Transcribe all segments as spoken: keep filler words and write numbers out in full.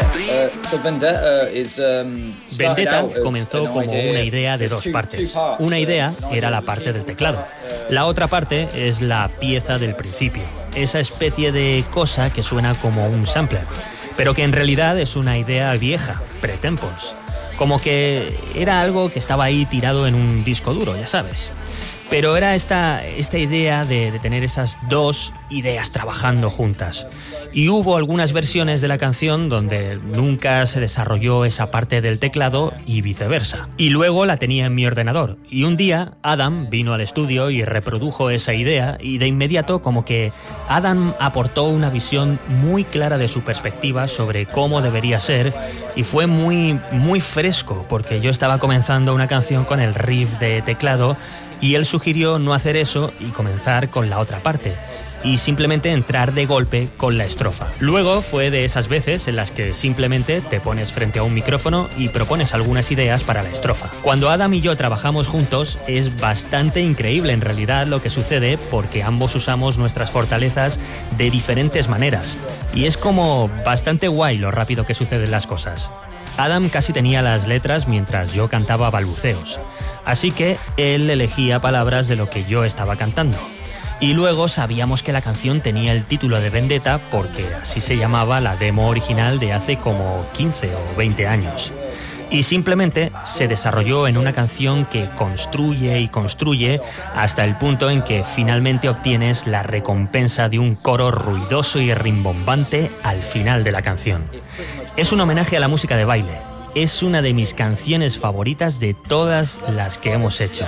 Vendetta comenzó como una idea de dos partes. Una idea era la parte del teclado. La otra parte es la pieza del principio, esa especie de cosa que suena como un sampler, pero que en realidad es una idea vieja, pre-Temples. Como que era algo que estaba ahí tirado en un disco duro, ya sabes. Pero era esta, esta idea de, de tener esas dos ideas trabajando juntas. Y hubo algunas versiones de la canción donde nunca se desarrolló esa parte del teclado y viceversa. Y luego la tenía en mi ordenador. Y un día Adam vino al estudio y reprodujo esa idea y de inmediato como que Adam aportó una visión muy clara de su perspectiva sobre cómo debería ser y fue muy, muy fresco porque yo estaba comenzando una canción con el riff de teclado y él sugirió no hacer eso y comenzar con la otra parte y simplemente entrar de golpe con la estrofa. Luego fue de esas veces en las que simplemente te pones frente a un micrófono y propones algunas ideas para la estrofa. Cuando Adam y yo trabajamos juntos es bastante increíble en realidad lo que sucede porque ambos usamos nuestras fortalezas de diferentes maneras y es como bastante guay lo rápido que suceden las cosas. Adam casi tenía las letras mientras yo cantaba balbuceos, así que él elegía palabras de lo que yo estaba cantando. Y luego sabíamos que la canción tenía el título de Vendetta porque así se llamaba la demo original de hace como quince o veinte años. Y simplemente se desarrolló en una canción que construye y construye hasta el punto en que finalmente obtienes la recompensa de un coro ruidoso y rimbombante al final de la canción. Es un homenaje a la música de baile. Es una de mis canciones favoritas de todas las que hemos hecho.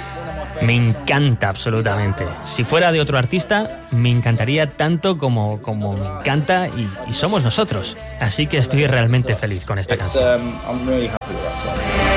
Me encanta absolutamente. Si fuera de otro artista, me encantaría tanto como, como me encanta y, y somos nosotros. Así que estoy realmente feliz con esta canción.